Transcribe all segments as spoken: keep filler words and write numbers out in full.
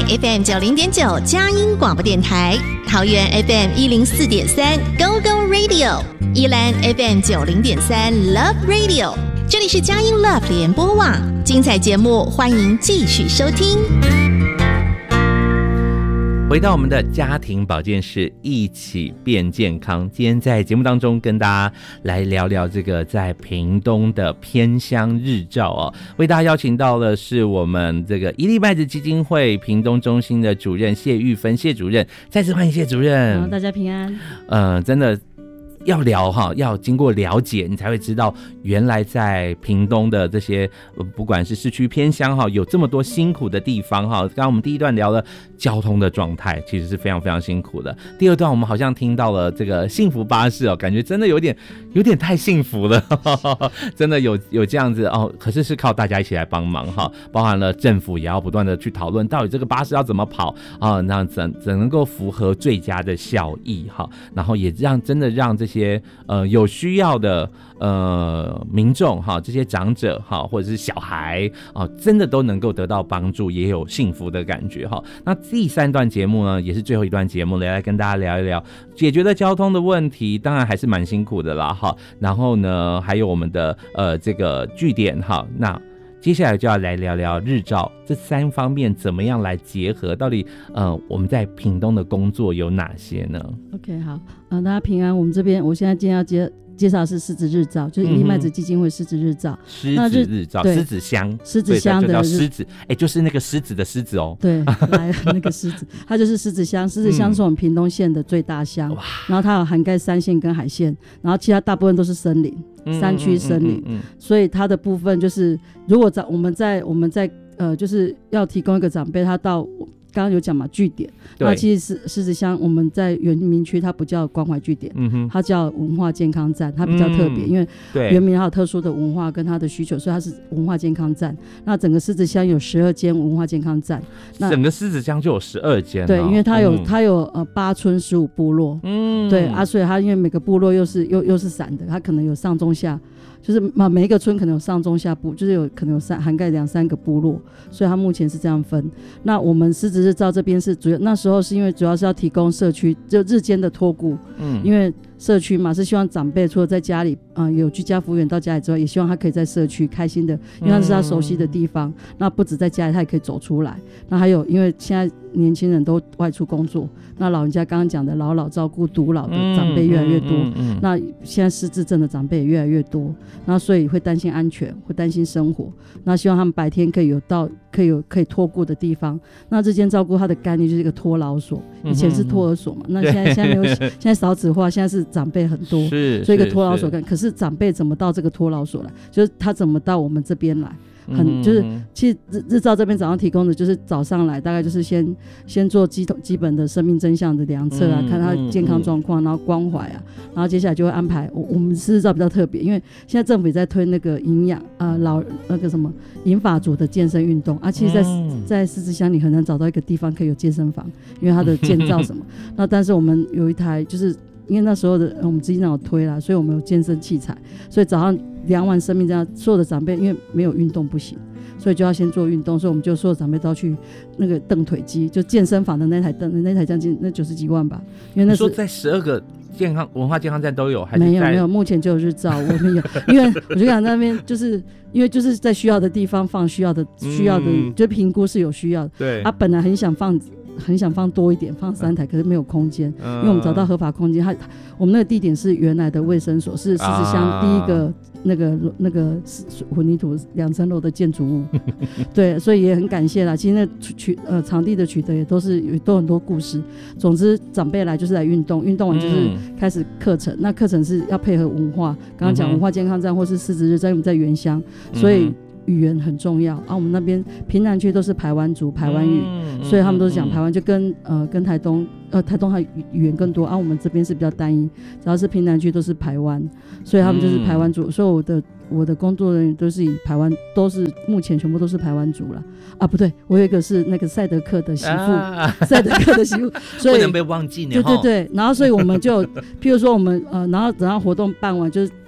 F M 九零点九佳音广播电台，桃园 F M 一零四点三 Go Go Radio， 宜兰 F M 九零点三 Love Radio， 这里是佳音 Love 联播网，精彩节目欢迎继续收听。 回到我们的家庭保健室，一起变健康。今天在节目当中跟大家来聊聊这个在屏东的偏乡日照哦，为大家邀请到的是我们这个一粒麦子基金会屏东中心的主任谢玉芬谢主任，再次欢迎谢主任。 好，大家平安。 呃，真的。要聊哈，要经过了解，你才会知道原来在屏东的这些，不管是市区偏乡哈，有这么多辛苦的地方哈。刚刚我们第一段聊了交通的状态，其实是非常非常辛苦的。第二段我们好像听到了这个幸福巴士哦，感觉真的有点有点太幸福了，呵呵真的有有这样子哦。可是是靠大家一起来帮忙哈，包含了政府也要不断的去讨论，到底这个巴士要怎么跑啊，那怎怎能够符合最佳的效益哈，然后也让真的让这些。些呃有需要的呃民众哈，这些长者哈，或者是小孩啊，真的都能够得到帮助，也有幸福的感觉哈。那第三段节目呢，也是最后一段节目，来跟大家聊一聊解决了交通的问题，当然还是蛮辛苦的啦哈。然后呢，还有我们的呃这个据点哈，那。接下来就要来聊聊日照这三方面怎么样来结合，到底呃我们在屏东的工作有哪些呢 ？OK， 好，呃，大家平安。我们这边我现在今天要接介绍的是狮子日照，就是一粒麦子基金会狮子日照。 狮子日照，狮子乡， 狮子乡的叫狮子，哎、欸，就是那个狮子的狮子哦。 对，来那个狮子，它就是狮子乡。狮子乡是我们屏东县的最大乡，嗯、然后它有涵盖山线跟海线，然后其他大部分都是森林。山区森林、嗯嗯嗯嗯，所以它的部分就是，如果在我们在我们在呃，就是要提供一个长辈，他到刚刚有讲嘛，据点，那其实是狮子乡我们在原民区，它不叫关怀据点、嗯，它叫文化健康站，它比较特别、嗯，因为原民它有特殊的文化跟它的需求，所以它是文化健康站。那整个狮子乡有十二间文化健康站，那整个狮子乡就有十二间， 对，因为它有、嗯、它有呃八村十五部落，嗯，对啊，所以它因为每个部落又是又又是散的，它可能有上中下。就是每一个村可能有上中下部，就是有可能有三涵盖两三个部落，所以它目前是这样分。那我们狮子日照这边是主要那时候是因为主要是要提供社区就日间的托顾，嗯，因为社区嘛是希望长辈除了在家里、呃、有居家服务员到家里之外，也希望他可以在社区开心的，因为那是他熟悉的地方、嗯、那不止在家里他也可以走出来。那还有因为现在年轻人都外出工作，那老人家刚刚讲的老老照顾独老的长辈越来越多、嗯嗯嗯嗯、那现在失智症的长辈也越来越多，那所以会担心安全，会担心生活，那希望他们白天可以有到可以有可以托顾的地方。那日间照顾他的概念就是一个托老所，以前是托儿所嘛，那现在现在没有现在少子化，现在是长辈很多，是所以一个托老所概念。可是长辈怎么到这个托老所来，就是他怎么到我们这边来，很就是其实 日, 日照这边早上提供的就是早上来大概就是先先做 基, 基本的生命真相的量测啊、嗯、看他健康状况、嗯、然后关怀啊，然后接下来就会安排 我, 我们日照比较特别，因为现在政府也在推那个营养呃老那个什么银发族的健身运动啊，其实在、嗯、在狮子乡你很难找到一个地方可以有健身房，因为它的建造什么那但是我们有一台就是因为那时候的我们执行长有推啦，所以我们有健身器材，所以早上量完生命这样，所有的长辈因为没有运动不行，所以就要先做运动，所以我们就所有长辈都要去那个蹬腿机，就健身房的那台蹬，那台将近那九十几万吧，因为那是你说在十二个健康文化健康站都有，还是没有没有，目前就有日照，我们有，因为我就讲那边就是因为就是在需要的地方放需要的需要的，嗯、就评估是有需要的，对，他、啊、本来很想放。很想放多一点，放三台，可是没有空间、嗯，因为我们找到合法空间。它我们那个地点是原来的卫生所，是狮子乡第一个那个、啊、那个混凝土两层楼的建筑物。对，所以也很感谢啦。其实那取呃场地的取得也都是有都很多故事。总之长辈来就是来运动，运动完就是开始课程、嗯。那课程是要配合文化，刚刚讲文化健康站或是狮子日在我们在原乡，所以。嗯语言很重要啊，我们那边屏南区都是排湾族排湾语、嗯、所以他们都是讲排湾，就跟呃跟台东呃台东它语言更多啊，我们这边是比较单一，只要是屏南区都是排湾，所以他们就是排湾族、嗯、所以我的我的工作人员都是以排湾，都是目前全部都是排湾族了啊，不对，我有一个是那个赛德克的媳妇、啊、赛德克的媳妇，所以不能被忘记呢， 对对对，然后所以我们就譬如说我们呃然后等到活动办完就是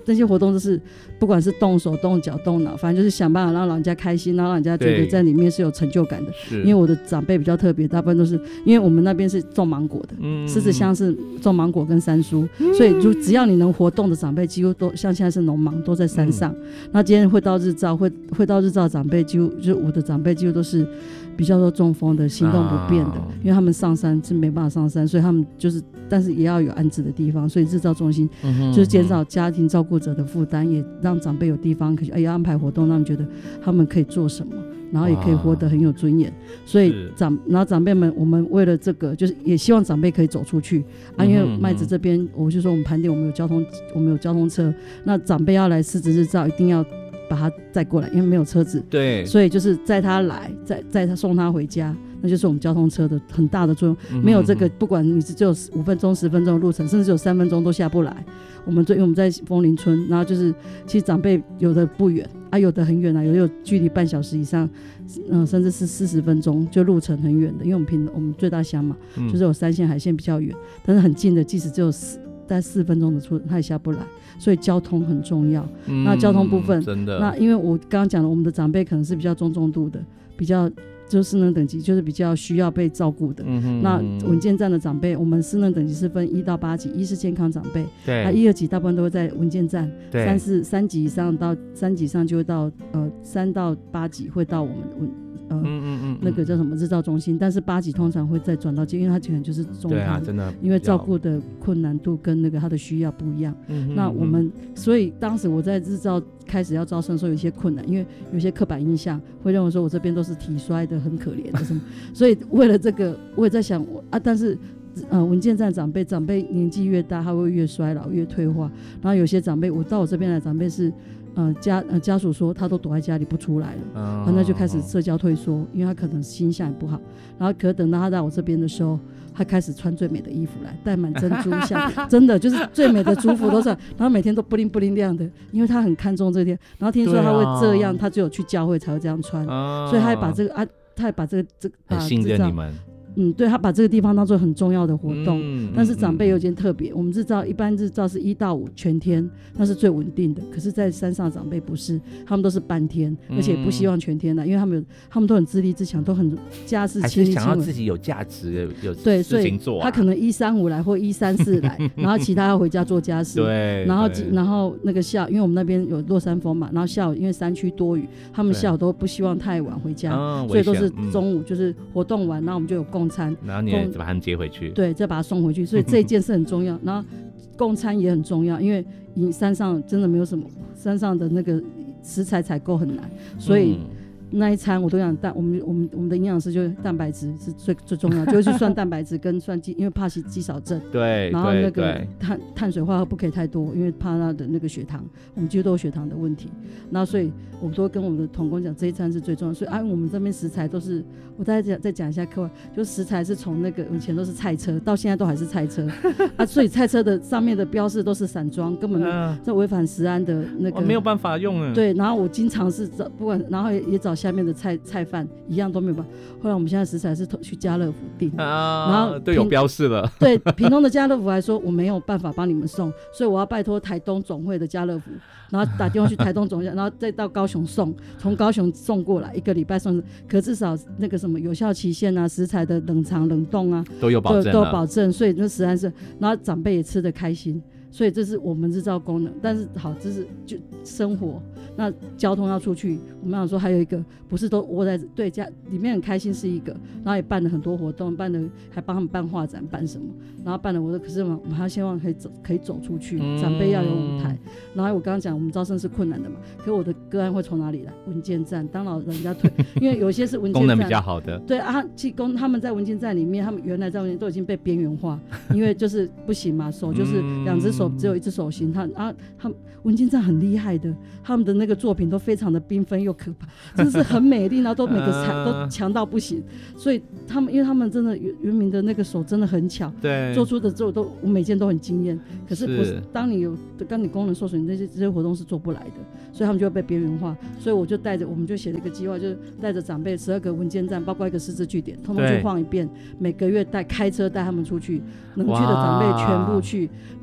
这些活动就是不管是动手动脚动脑，反正就是想办法让老人家开心，然后让人家觉得在里面是有成就感的。因为我的长辈比较特别，大部分都是因为我们那边是种芒果的，嗯，狮子乡是种芒果跟山蔬，嗯，所以就只要你能活动的长辈几乎都像现在是农忙都在山上，嗯，那今天会到日照会会到日照的长辈几乎就是我的长辈几乎都是比较多中风的，行动不便的，啊，因为他们上山是没办法上山，所以他们就是但是也要有安置的地方，所以日照中心就是减少家庭照顾者的负担，也让长辈有地方可以，哎，要安排活动，让他们觉得他们可以做什么，然后也可以活得很有尊严。所以长然后长辈们，我们为了这个就是也希望长辈可以走出去啊，因为麦子这边我就说我们盘点我们有交通我们有交通车，那长辈要来狮子日照一定要把他载过来，因为没有车子，对，所以就是载他来，载载他送他回家，那就是我们交通车的很大的作用。嗯，没有这个，不管你只有五分钟、十分钟的路程，甚至只有三分钟都下不来。我们因为我们在枫林村，然后就是其实长辈有的不远啊，有的很远啊，有的有距离半小时以上，嗯、呃，甚至是四十分钟，就路程很远的。因为我们平我们最大乡嘛，嗯，就是有山线海线比较远，但是很近的，即使只有四大概四分钟的出，他也下不来。所以交通很重要。嗯，那交通部分，真的，那因为我刚刚讲了，我们的长辈可能是比较中重度的，比较就是失能等级，就是比较需要被照顾的。嗯，那文健站的长辈，我们失能等级是分一到八级，一是健康长辈，对，那一二级大部分都会在文健站，对，三是三级以上到三级以上就会到呃三到八级会到我们文。呃、嗯嗯嗯那个叫什么日照中心，但是八级通常会再转到，因为它可能就是中度，啊，真的，因为照顾的困难度跟那个他的需要不一样。嗯嗯那我们所以当时我在日照开始要招生的时候有一些困难，因为有些刻板印象会认为说我这边都是体衰的很可怜的什么，所以为了这个我也在想我啊，但是呃，文健站长辈长辈年纪越大，他会越衰老越退化，然后有些长辈我到我这边来长辈是。呃家呃家属说他都躲在家里不出来了，嗯，那就开始社交退缩，因为他可能心象也不好，然后可是等到他在我这边的时候，他开始穿最美的衣服来，戴满珍珠项，真的就是最美的珠服都是，然后每天都不灵不灵亮的，因为他很看重这天，然后听说他会这样，啊，他只有去教会才会这样穿，啊，所以他也把这个啊，他也把这个这个很信任你们。嗯，对，他把这个地方当作很重要的活动，嗯，但是长辈有点特别，嗯，我们日照一般日照是一到五全天，那是最稳定的，可是在山上长辈不是，他们都是半天，嗯，而且不希望全天的，因为他们有他们都很自立自强，都很家事亲力亲为，还是想要自己有价值有事情做，啊，他可能一三五来或一三四来然后其他要回家做家事对，然后然后那个下午因为我们那边有落山风嘛，然后下午因为山区多雨，他们下午都不希望太晚回家，嗯，所以都是中午就是活动完，然后我们就有共餐，然后你也把他们接回去，对，再把他送回去，所以这一件事很重要然后共餐也很重要，因为你山上真的没有什么，山上的那个食材采购很难，所以那一餐我都想蛋，我们我们我们的营养师就是蛋白质是最最重要，就会去算蛋白质跟算肌，因为怕肌少症，对，然后那个碳碳水化合物不可以太多，因为怕他的那个血糖，我们几乎都有血糖的问题，然后所以我们都跟我们的同工讲这一餐是最重要，所以啊我们这边食材都是，我再讲再讲一下课外，就食材是从那个以前都是菜车，到现在都还是菜车啊，所以菜车的上面的标示都是散装，根本这违反食安的那个，哦，没有办法用了，对，然后我经常是找不管，然后也找下面的菜菜贩一样都没有办法。后来我们现在食材是去家乐福订，啊，然后对有标示了。对，屏东的家乐福还说我没有办法帮你们送，所以我要拜托台东总会的家乐福，然后打电话去台东总会，然后再到高雄送，从高雄送过来，一个礼拜送，可至少那个什么有效期限啊，食材的冷藏冷冻啊都有保证，都有保证，所以那食安是，然后长辈也吃得开心。所以这是我们日照功能，但是好，这是就生活。那交通要出去，我们想说还有一个，不是都窝在对家里面很开心是一个，然后也办了很多活动，办了还帮他们办画展，办什么，然后办了我说，可是我们还希望可以走，可以走出去，长辈要有舞台。嗯、然后我刚刚讲我们招生是困难的嘛，可是我的个案会从哪里来？文健站，当老人家退，因为有些是文健站功能比较好的，对啊，其公他们在文健站里面，他们原来在文健都已经被边缘化，因为就是不行嘛，手就是两只手。只有一只手型，他啊，他们文健站很厉害的，他们的那个作品都非常的缤纷又可怕，真是很美丽，然后都每个强都强到不行，所以他们因为他们真的原民的那个手真的很巧，对，做出的之后都我每件都很惊艳，可是不是当你有当你功能受损，那些这些活动是做不来的，所以他们就会被边缘化，所以我就带着我们就写了一个计划，就是带着长辈十二个文健站，包括一个师资据点，通通去晃一遍，每个月带开车带他们出去，能去的长辈全部去，然后我们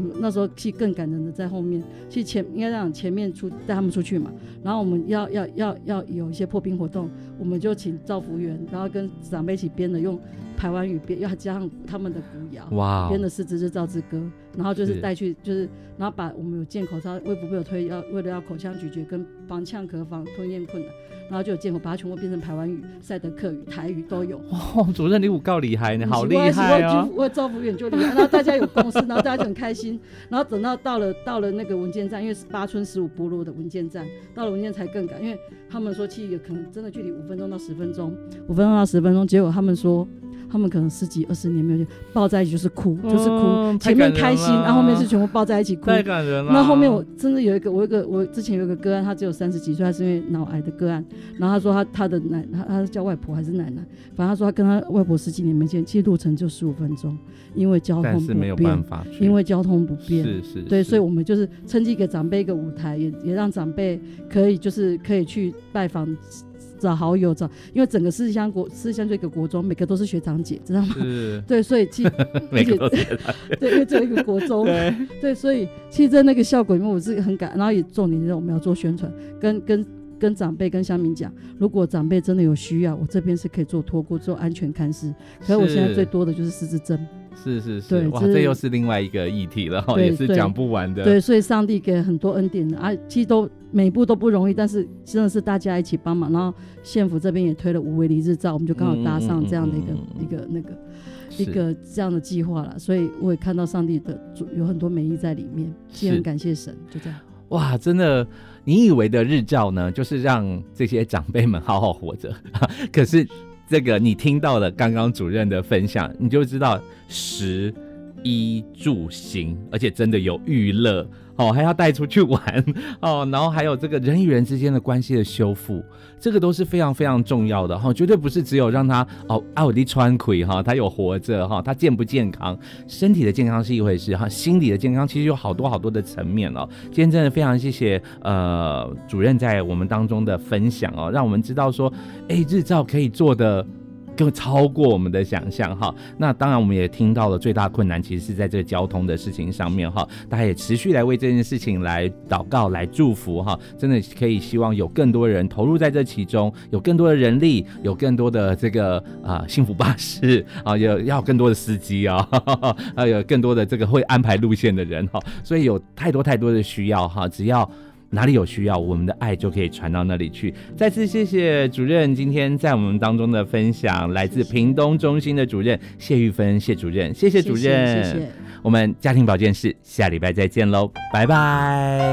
那时候其实更感人的在后面，其实前应该让前面出带他们出去嘛，然后我们要要要要有一些破冰活动，我们就请造福员，然后跟长辈一起编的用排湾语编，要加上他们的古谣，哇，编的是《自治造字歌》，然后就是带去就是，然后把我们有健口罩，卫福部有推要为了要口腔咀嚼跟防呛咳防吞咽困难，然后就有健口把它全部变成排湾语、赛德克语、台语都有。 哇，主任你有够厉害呢，好厉害哦！ 我造福员就厉害，然后大家有共识，然后大家就很开心，然后等到到了到了那个文件站，因为是八村十五部落的文件站，到了文件才更赶，因为他们说其实有可能真的距离五分钟到十分钟，五分钟到十分钟，结果他们说。他们可能十几二十年没有见，抱在一起就是哭，嗯、就是哭。前面开心，然后后面是全部抱在一起哭， 太感人了。 那后面我真的有一个，我有一个，我之前有一个个案，他只有三十几岁，他是因为脑癌的个案。然后他说他他的奶，他他叫外婆还是奶奶，反正他说他跟他外婆十几年没见，其实路程就十五分钟，因为交通不便，但是没有办法去，因为交通不便， 是是， 对，所以我们就是趁机给长辈一个舞台，也也让长辈可以就是可以去拜访。找好友找，因为整个狮子乡国狮子乡就一个国中，每个都是学长姐，知道吗？对，所以其实每个都是学长姐， 对，因为只有一个国中，对, 对，所以其实在那个效果里面，我是很感，然后也重点是我们要做宣传，跟跟跟长辈跟乡民讲，如果长辈真的有需要，我这边是可以做托顾做安全看视，可是我现在最多的就是失智症。 是是是，哇，这又是另外一个议题了，也是讲不完的。 对，所以上帝给很多恩典的啊，其实都每一步都不容易，但是真的是大家一起帮忙。然后县府这边也推了无为离日照，我们就刚好搭上这样的一个、嗯嗯嗯、一个那个一个这样的计划了。所以我也看到上帝的有很多美意在里面，也很感谢神，就这样。 哇，真的，你以为的日照呢，就是让这些长辈们好好活着，可是。这个你听到了刚刚主任的分享，你就知道食衣住行，而且真的有娱乐哦，还要带出去玩哦，然后还有这个人与人之间的关系的修复，这个都是非常非常重要的哈、哦，绝对不是只有让他哦奥利川葵哈，他有活着哈，他健不健康，身体的健康是一回事哈，心理的健康其实有好多好多的层面哦。今天真的非常谢谢呃主任在我们当中的分享哦，让我们知道说，哎，日照可以做的。更超过我们的想象哈，那当然我们也听到了最大困难其实是在这个交通的事情上面哈，大家也持续来为这件事情来祷告来祝福哈，真的可以希望有更多人投入在这其中，有更多的人力，有更多的这个啊、呃、幸福巴士啊，有要更多的司机啊，还有更多的这个会安排路线的人哈，所以有太多太多的需要哈，只要。哪里有需要，我们的爱就可以传到那里去。再次谢谢主任今天在我们当中的分享，来自屏东中心的主任谢玉芬谢主任，谢谢主任，谢谢，谢谢。我们家庭保健室下礼拜再见喽，拜拜。